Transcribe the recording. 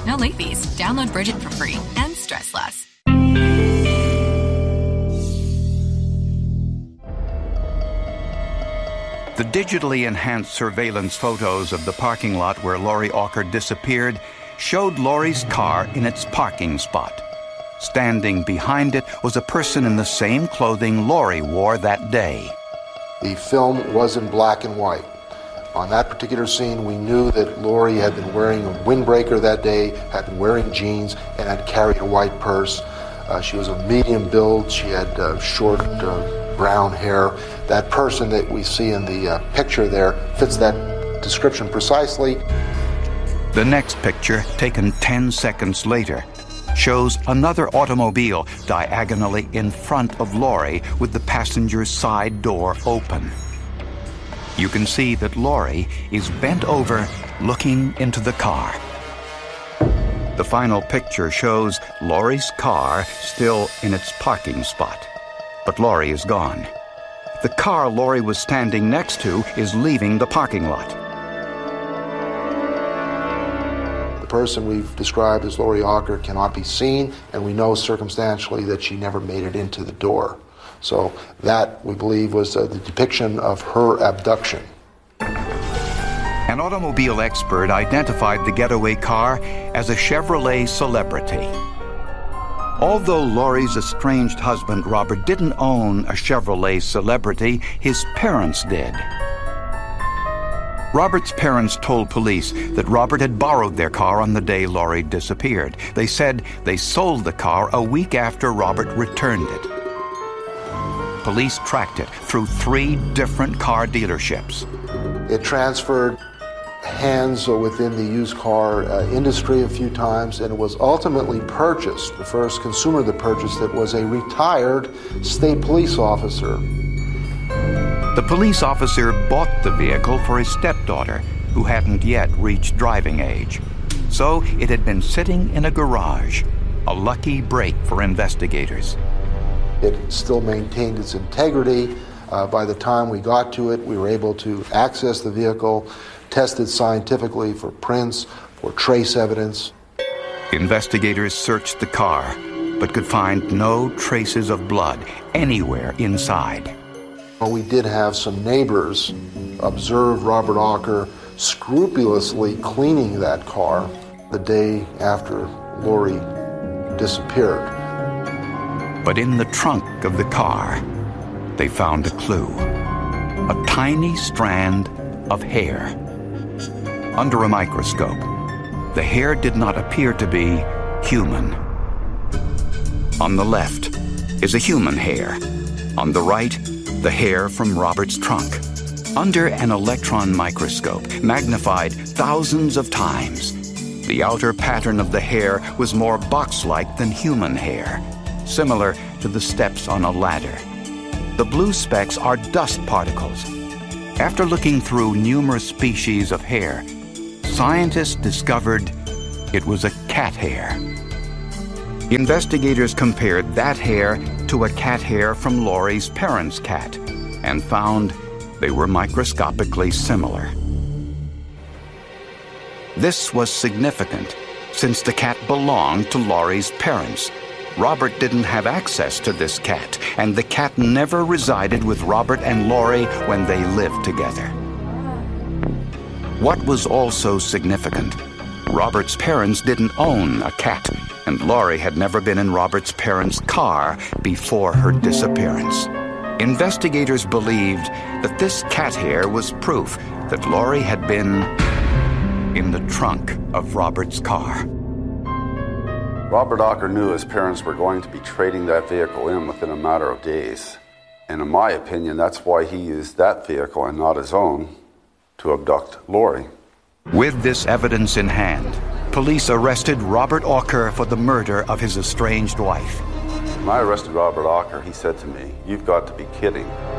No late fees. Download Bridget for free and stress less. The digitally enhanced surveillance photos of the parking lot where Laurie Auker disappeared showed Laurie's car in its parking spot. Standing behind it was a person in the same clothing Laurie wore that day. The film was in black and white. On that particular scene, we knew that Laurie had been wearing a windbreaker that day, had been wearing jeans, and had carried a white purse. She was of medium build. She had short brown hair. That person that we see in the picture there fits that description precisely. The next picture, taken 10 seconds later, shows another automobile diagonally in front of Laurie with the passenger's side door open. You can see that Laurie is bent over looking into the car. The final picture shows Laurie's car still in its parking spot, but Laurie is gone. The car Laurie was standing next to is leaving the parking lot. The person we've described as Laurie Auker cannot be seen, and we know circumstantially that she never made it into the door. So that, we believe, was the depiction of her abduction. An automobile expert identified the getaway car as a Chevrolet Celebrity. Although Laurie's estranged husband, Robert, didn't own a Chevrolet Celebrity, his parents did. Robert's parents told police that Robert had borrowed their car on the day Laurie disappeared. They said they sold the car a week after Robert returned it. Police tracked it through 3 different car dealerships. It transferred hands within the used car industry a few times, and it was ultimately purchased. The first consumer that purchased it was a retired state police officer. The police officer bought the vehicle for his stepdaughter, who hadn't yet reached driving age. So it had been sitting in a garage, a lucky break for investigators. It still maintained its integrity. By the time we got to it, we were able to access the vehicle, test it scientifically for prints, for trace evidence. Investigators searched the car, but could find no traces of blood anywhere inside. Well, we did have some neighbors observe Robert Auker scrupulously cleaning that car the day after Laurie disappeared. But in the trunk of the car, they found a clue. A tiny strand of hair. Under a microscope, the hair did not appear to be human. On the left is a human hair. On the right, the hair from Robert's trunk. Under an electron microscope, magnified thousands of times, the outer pattern of the hair was more box-like than human hair, similar to the steps on a ladder. The blue specks are dust particles. After looking through numerous species of hair, scientists discovered it was a cat hair. Investigators compared that hair to a cat hair from Laurie's parents' cat and found they were microscopically similar. This was significant since the cat belonged to Laurie's parents. Robert didn't have access to this cat, and the cat never resided with Robert and Laurie when they lived together. What was also significant, Robert's parents didn't own a cat, and Laurie had never been in Robert's parents' car before her disappearance. Investigators believed that this cat hair was proof that Laurie had been in the trunk of Robert's car. Robert Auker knew his parents were going to be trading that vehicle in within a matter of days. And in my opinion, that's why he used that vehicle and not his own to abduct Laurie. With this evidence in hand, police arrested Robert Auker for the murder of his estranged wife. When I arrested Robert Auker, he said to me, "You've got to be kidding."